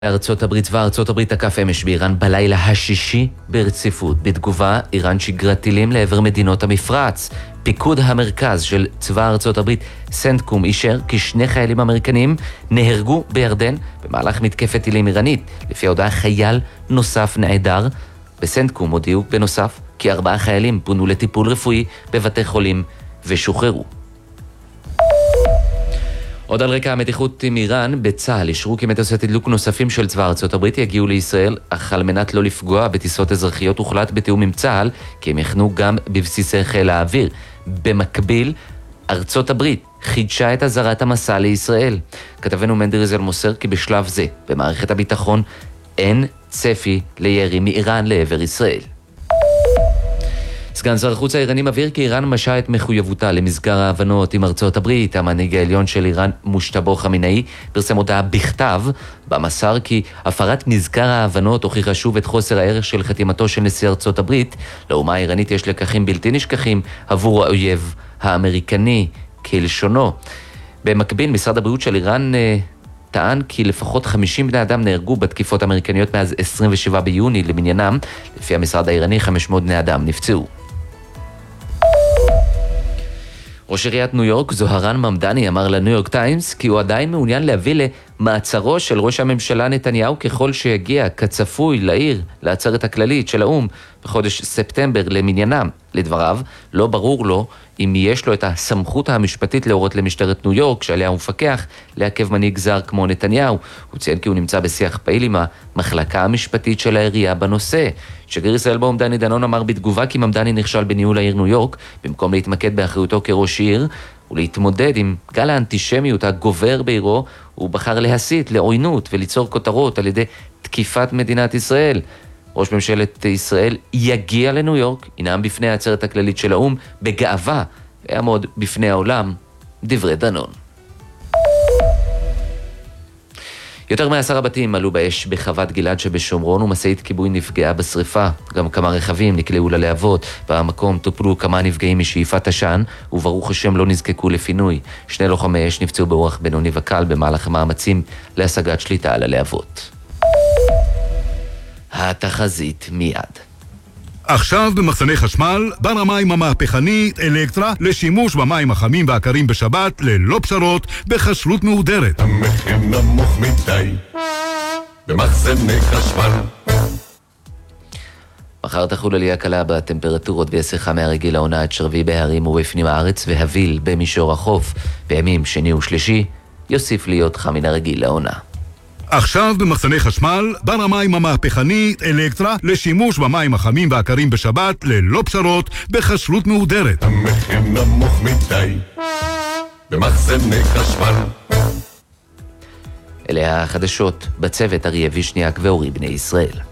ארצות הברית וארצות הברית תקף אמש באיראן בלילה השישי ברציפות. בתגובה, איראן שיגרה טילים לעבר מדינות המפרץ. פיקוד המרכז של צבא ארצות הברית, סנטקום, אישר כי 2 חיילים אמריקנים נהרגו בירדן במהלך מתקפת טילים איראנית. לפי ההודעה, חייל נוסף נעדר. בסנטקום הודיעו בנוסף כי 4 חיילים פונו לטיפול רפואי בבתי חולים ושוחררו. עוד על רקע המתיחות עם איראן, בצה"ל אישרו כי מטוסי תדלוק נוספים של צבא ארצות הברית יגיעו לישראל, אך על מנת לא לפגוע בטיסות אזרחיות הוחלט בתיאום עם צה"ל, כי הם יכנו גם בבסיסי חיל האוויר. במקביל, ארצות הברית חידשה את אזהרת המסע לישראל. כתבנו מנדריזל מוסר כי בשלב זה, במערכת הביטחון, אין צפי לירי מאיראן לעבר ישראל. סגן שר החוץ האיראני מבהיר כי איראן משה את מחויבותה למסגר ההבנות עם ארצות הברית. המנהיג העליון של איראן, מושתבו חמינאי, פרסם הודעה בכתב במסר כי הפרת מזכר ההבנות הוכיחה שוב את חוסר הערך של חתימתו של נשיא ארצות הברית. לאומה האיראנית יש לקחים בלתי נשכחים עבור האויב האמריקני, כלשונו. במקביל, משרד הבריאות של איראן טען כי לפחות 50 בני אדם נהרגו בתקיפות אמריקניות מאז 27 ביוני למניינם. לפי המשרד האיראני, 500 בני אדם נפצעו. ראש עיריית ניו יורק, זוהרן ממדני, אמר לניו יורק טיימס כי הוא עדיין מעוניין להביא למעצרו של ראש הממשלה נתניהו ככל שיגיע כצפוי לעיר, לעצרת הכללית של האו"ם בחודש ספטמבר למניינם. לדבריו, לא ברור לו אם יש לו את הסמכות המשפטית להורות למשטרת ניו יורק, שעליה הוא מפקח, לעכב מנהיג זר כמו נתניהו. הוא ציין כי הוא נמצא בשיח פעיל עם המחלקה המשפטית של העירייה בנושא. שגריר ישראל באו"ם דני דנון אמר בתגובה כי ממדני נכשל בניהול העיר ניו יורק, במקום להתמקד באחריותו כראש עיר ולהתמודד עם גל האנטישמיות הגובר בעירו, הוא בחר להסית לעוינות וליצור כותרות על ידי תקיפת מדינת ישראל. ראש ממשלת ישראל יגיע לניו יורק, ינאם בפני העצרת הכללית של האו"ם בגאווה, ויעמוד בפני העולם. דברי דנון. יותר מ10 בתים עלו באש בחוות גלעד שבשומרון, ומשאית כיבוי נפגעה בשריפה. גם כמה רכבים נקלעו ללהבות. במקום טופלו כמה נפגעים משאיפת עשן, וברוך השם לא נזקקו לפינוי. 2 לוחמי אש נפצעו באורח בינוני וקל במהלך המאמצים להשגת שליטה על הלהבות. התחזית מיד. עכשיו במחסני חשמל, בר המים המהפכני אלקטרה לשימוש במים החמים והקרים בשבת ללא פשרות בחשלות מהודרת. המחיר נמוך מדי במחסני חשמל. מחר תחול עלייה קלה בטמפרטורות ויסחה מהרגיל העונה עד שרבי בהרים ובפנים הארץ והביל במישור החוף. בימים שני ושלישי יוסיף להיות חם מן הרגיל לעונה. עכשיו במחסני חשמל, בר המים המהפכני אלקטרה לשימוש במים החמים והקרים בשבת ללא פשרות בחשלות מהודרת. המחיר נמוך מדי במחסני חשמל. אלה החדשות בצוות אריה וישניאק ואורי בני ישראל.